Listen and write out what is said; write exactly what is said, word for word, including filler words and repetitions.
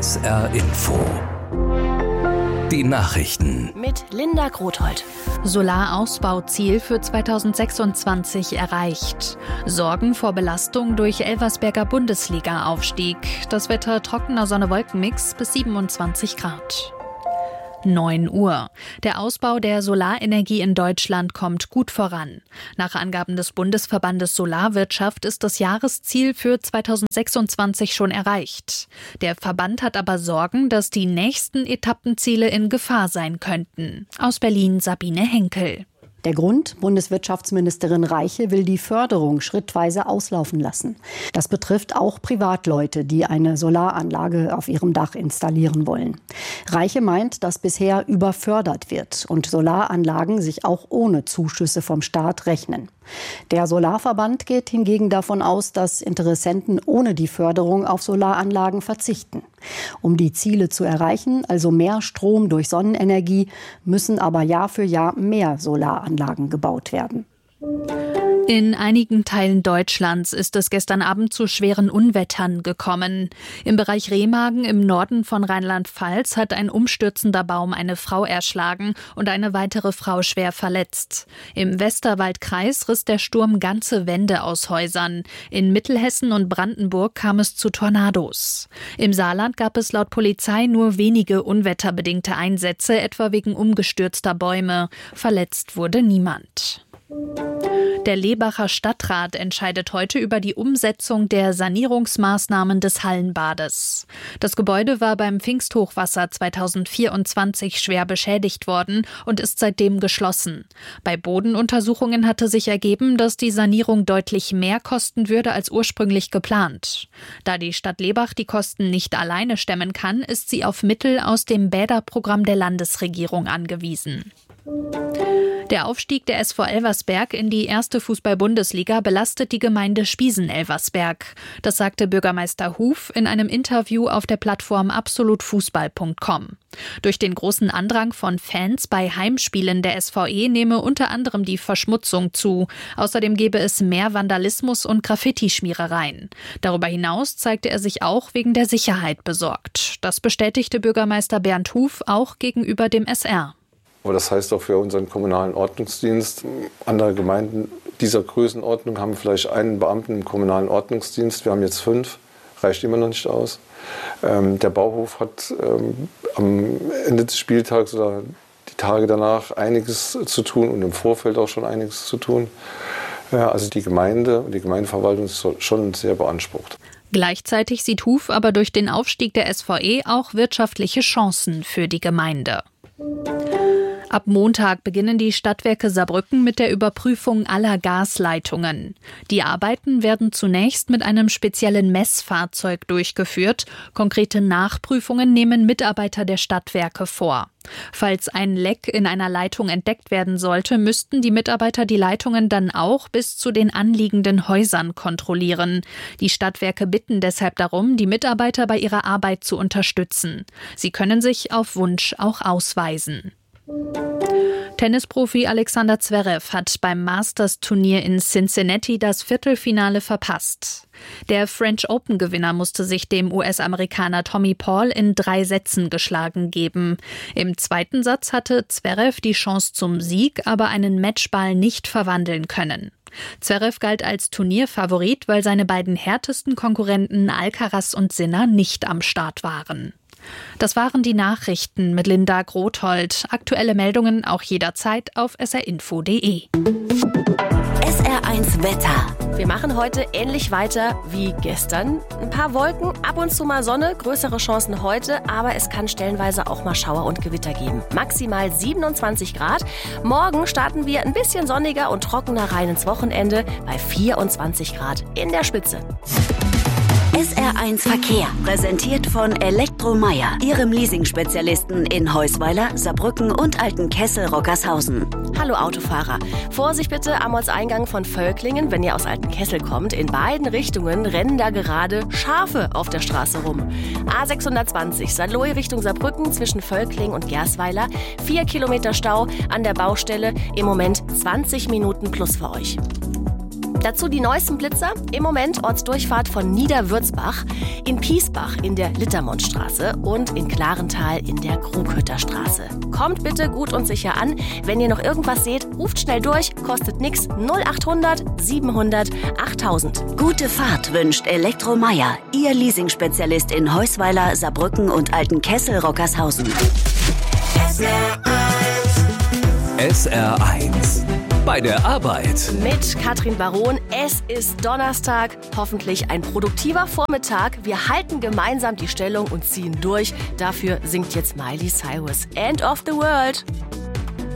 S R Info. Die Nachrichten. Mit Linda Grothold. Solarausbauziel für zweitausendsechsundzwanzig erreicht. Sorgen vor Belastung durch Elversberger Bundesliga-Aufstieg. Das Wetter trockener Sonne-Wolken-Mix bis siebenundzwanzig Grad. neun Uhr. Der Ausbau der Solarenergie in Deutschland kommt gut voran. Nach Angaben des Bundesverbandes Solarwirtschaft ist das Jahresziel für zweitausendsechsundzwanzig schon erreicht. Der Verband hat aber Sorgen, dass die nächsten Etappenziele in Gefahr sein könnten. Aus Berlin Sabine Henkel. Der Grund: Bundeswirtschaftsministerin Reiche will die Förderung schrittweise auslaufen lassen. Das betrifft auch Privatleute, die eine Solaranlage auf ihrem Dach installieren wollen. Reiche meint, dass bisher überfördert wird und Solaranlagen sich auch ohne Zuschüsse vom Staat rechnen. Der Solarverband geht hingegen davon aus, dass Interessenten ohne die Förderung auf Solaranlagen verzichten. Um die Ziele zu erreichen, also mehr Strom durch Sonnenenergie, müssen aber Jahr für Jahr mehr Solaranlagen gebaut werden. In einigen Teilen Deutschlands ist es gestern Abend zu schweren Unwettern gekommen. Im Bereich Remagen im Norden von Rheinland-Pfalz hat ein umstürzender Baum eine Frau erschlagen und eine weitere Frau schwer verletzt. Im Westerwaldkreis riss der Sturm ganze Wände aus Häusern. In Mittelhessen und Brandenburg kam es zu Tornados. Im Saarland gab es laut Polizei nur wenige unwetterbedingte Einsätze, etwa wegen umgestürzter Bäume. Verletzt wurde niemand. Der Lebacher Stadtrat entscheidet heute über die Umsetzung der Sanierungsmaßnahmen des Hallenbades. Das Gebäude war beim Pfingsthochwasser zweitausendvierundzwanzig schwer beschädigt worden und ist seitdem geschlossen. Bei Bodenuntersuchungen hatte sich ergeben, dass die Sanierung deutlich mehr kosten würde als ursprünglich geplant. Da die Stadt Lebach die Kosten nicht alleine stemmen kann, ist sie auf Mittel aus dem Bäderprogramm der Landesregierung angewiesen. Der Aufstieg der S V Elversberg in die erste Fußball-Bundesliga belastet die Gemeinde Spiesen-Elversberg. Das sagte Bürgermeister Huf in einem Interview auf der Plattform absolut fußball punkt com. Durch den großen Andrang von Fans bei Heimspielen der S V E nehme unter anderem die Verschmutzung zu. Außerdem gebe es mehr Vandalismus und Graffiti-Schmierereien. Darüber hinaus zeigte er sich auch wegen der Sicherheit besorgt. Das bestätigte Bürgermeister Bernd Huf auch gegenüber dem S R. Aber das heißt auch für unseren kommunalen Ordnungsdienst. Andere Gemeinden dieser Größenordnung haben vielleicht einen Beamten im kommunalen Ordnungsdienst. Wir haben jetzt fünf, reicht immer noch nicht aus. Ähm, der Bauhof hat ähm, am Ende des Spieltags oder die Tage danach einiges zu tun und im Vorfeld auch schon einiges zu tun. Ja, also die Gemeinde und die Gemeindeverwaltung ist schon sehr beansprucht. Gleichzeitig sieht Huf aber durch den Aufstieg der S V E auch wirtschaftliche Chancen für die Gemeinde. Ab Montag beginnen die Stadtwerke Saarbrücken mit der Überprüfung aller Gasleitungen. Die Arbeiten werden zunächst mit einem speziellen Messfahrzeug durchgeführt. Konkrete Nachprüfungen nehmen Mitarbeiter der Stadtwerke vor. Falls ein Leck in einer Leitung entdeckt werden sollte, müssten die Mitarbeiter die Leitungen dann auch bis zu den anliegenden Häusern kontrollieren. Die Stadtwerke bitten deshalb darum, die Mitarbeiter bei ihrer Arbeit zu unterstützen. Sie können sich auf Wunsch auch ausweisen. Tennisprofi Alexander Zverev hat beim Masters-Turnier in Cincinnati das Viertelfinale verpasst. Der French Open-Gewinner musste sich dem U S-Amerikaner Tommy Paul in drei Sätzen geschlagen geben. Im zweiten Satz hatte Zverev die Chance zum Sieg, aber einen Matchball nicht verwandeln können. Zverev galt als Turnierfavorit, weil seine beiden härtesten Konkurrenten Alcaraz und Sinner nicht am Start waren. Das waren die Nachrichten mit Linda Grothold. Aktuelle Meldungen auch jederzeit auf s r info punkt d e. S R eins Wetter. Wir machen heute ähnlich weiter wie gestern. Ein paar Wolken, ab und zu mal Sonne, größere Chancen heute, aber es kann stellenweise auch mal Schauer und Gewitter geben. Maximal siebenundzwanzig Grad. Morgen starten wir ein bisschen sonniger und trockener rein ins Wochenende bei vierundzwanzig Grad in der Spitze. S R eins Verkehr, präsentiert von Elektromeier, Ihrem Leasing-Spezialisten in Heusweiler, Saarbrücken und Altenkessel-Rockershausen. Hallo Autofahrer. Vorsicht bitte am Ortseingang von Völklingen, wenn ihr aus Altenkessel kommt. In beiden Richtungen rennen da gerade Schafe auf der Straße rum. A sechshundertzwanzig, Saarlouis Richtung Saarbrücken zwischen Völklingen und Gersweiler. Vier Kilometer Stau an der Baustelle. Im Moment zwanzig Minuten plus für euch. Dazu die neuesten Blitzer. Im Moment Ortsdurchfahrt von Niederwürzbach, in Piesbach in der Littermondstraße und in Klarental in der Krughütterstraße. Kommt bitte gut und sicher an. Wenn ihr noch irgendwas seht, ruft schnell durch. Kostet nix. null achthundert siebenhundert achttausend. Gute Fahrt wünscht Elektromeier, Ihr Leasingspezialist in Heusweiler, Saarbrücken und Altenkessel-Rockershausen. S R eins. Bei der Arbeit. Mit Katrin Baron. Es ist Donnerstag. Hoffentlich ein produktiver Vormittag. Wir halten gemeinsam die Stellung und ziehen durch. Dafür singt jetzt Miley Cyrus. End of the World.